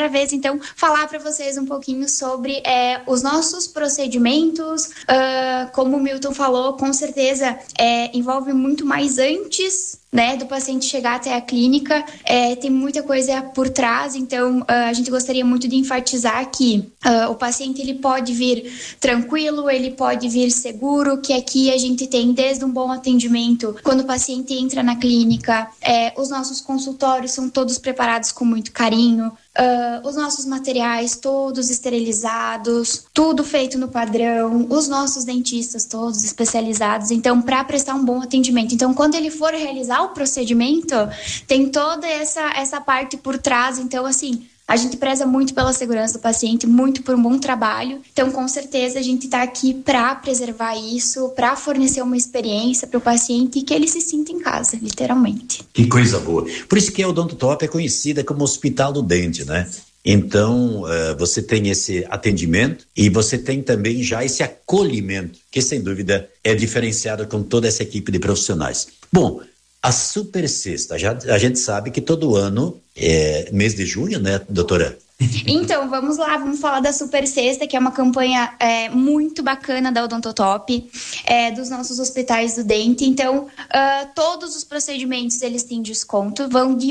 primeira vez, então, falar para vocês um pouquinho sobre os nossos procedimentos. Como o Milton falou, com certeza envolve muito mais antes, né, do paciente chegar até a clínica. Tem muita coisa por trás, então a gente gostaria muito de enfatizar que o paciente ele pode vir tranquilo, ele pode vir seguro, que aqui a gente tem desde um bom atendimento quando o paciente entra na clínica, os nossos consultórios são todos preparados com muito carinho. Os nossos materiais todos esterilizados, tudo feito no padrão, os nossos dentistas todos especializados, então para prestar um bom atendimento. Então quando ele for realizar o procedimento, tem toda essa parte por trás, então assim, a gente preza muito pela segurança do paciente, muito por um bom trabalho. Então, com certeza, a gente está aqui para preservar isso, para fornecer uma experiência para o paciente e que ele se sinta em casa, literalmente. Que coisa boa. Por isso que a Odontotop é conhecida como Hospital do Dente, né? Então, você tem esse atendimento e você tem também já esse acolhimento, que sem dúvida é diferenciado com toda essa equipe de profissionais. Bom, a Super Sexta, a gente sabe que todo ano é mês de junho, né, doutora? Então, vamos lá, vamos falar da Super Sexta, que é uma campanha muito bacana da Odontotop, dos nossos hospitais do dente. Então, todos os procedimentos, eles têm desconto, vão de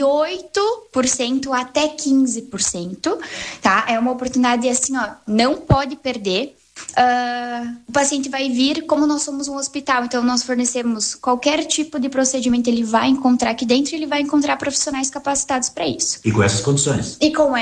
8% até 15%, tá? É uma oportunidade, assim, ó, não pode perder. O paciente vai vir, como nós somos um hospital, então nós fornecemos qualquer tipo de procedimento, ele vai encontrar aqui dentro, ele vai encontrar profissionais capacitados para isso. E com essas condições.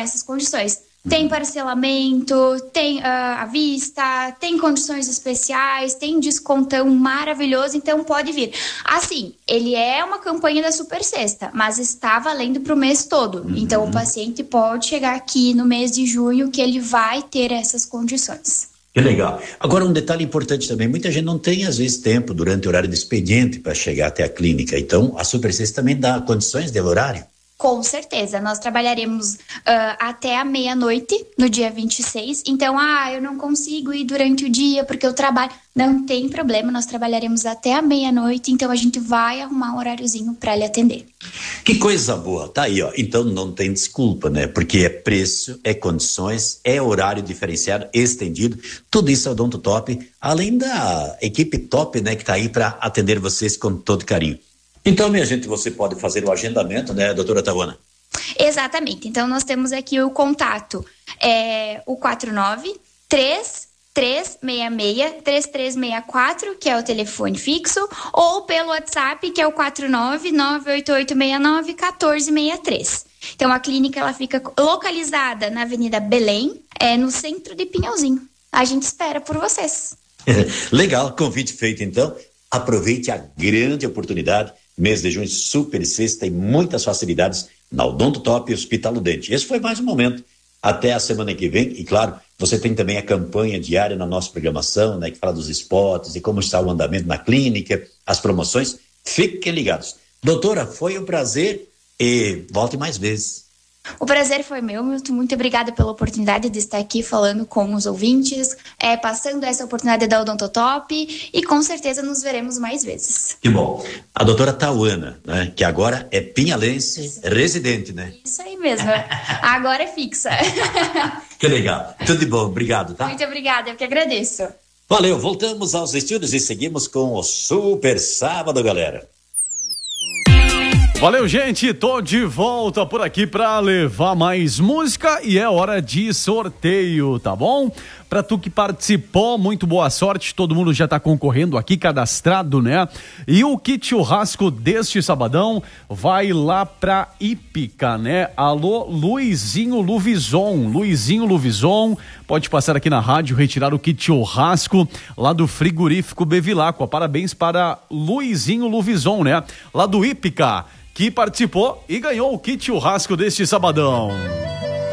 Tem parcelamento, tem à vista, tem condições especiais, tem descontão maravilhoso, então pode vir. Assim, ele é uma campanha da Super Sexta, mas está valendo para o mês todo. Então o paciente pode chegar aqui no mês de junho que ele vai ter essas condições. Que legal. Agora, um detalhe importante também, muita gente não tem, às vezes, tempo durante o horário de expediente para chegar até a clínica. Então, a Super Sexta também dá condições de horário? Com certeza, nós trabalharemos até a meia-noite, no dia 26. Então, eu não consigo ir durante o dia porque eu trabalho. Não tem problema, nós trabalharemos até a meia-noite, então a gente vai arrumar um horáriozinho para lhe atender. Que coisa boa, tá aí, ó. Então não tem desculpa, né? Porque é preço, é condições, é horário diferenciado, estendido, tudo isso é Odontotop, além da equipe top, né, que tá aí para atender vocês com todo carinho. Então, minha gente, você pode fazer o agendamento, né, doutora Tauana? Exatamente. Então, nós temos aqui o contato, o 49366-3364, que é o telefone fixo, ou pelo WhatsApp, que é o 49988691463. Então, a clínica ela fica localizada na Avenida Belém, no centro de Pinhalzinho. A gente espera por vocês. Legal, convite feito então. Aproveite a grande oportunidade. Mês de junho, Super Sexta, tem muitas facilidades na Odontotop Hospital do Dente. Esse foi mais um momento. Até a semana que vem. E claro, você tem também a campanha diária na nossa programação, né, que fala dos spots e como está o andamento na clínica, as promoções. Fiquem ligados. Doutora, foi um prazer e volte mais vezes. O prazer foi meu, Milton. Muito obrigada pela oportunidade de estar aqui falando com os ouvintes, passando essa oportunidade da Odontotop, e com certeza nos veremos mais vezes. Que bom. A doutora Tauana, né, que agora é pinhalense, residente, né? Isso aí mesmo. Agora é fixa. Que legal. Tudo de bom. Obrigado, tá? Muito obrigada, eu que agradeço. Valeu. Voltamos aos estúdios e seguimos com o Super Sábado, galera. Valeu, gente, tô de volta por aqui pra levar mais música e é hora de sorteio, tá bom? Pra tu que participou, muito boa sorte, todo mundo já tá concorrendo aqui, cadastrado, né? E o kit churrasco deste sabadão vai lá pra Ípica, né? Alô, Luizinho Luvison, pode passar aqui na rádio, retirar o kit churrasco lá do frigorífico Bevilacqua. Parabéns para Luizinho Luvison, né? Lá do Ípica, que participou e ganhou o kit churrasco deste sabadão.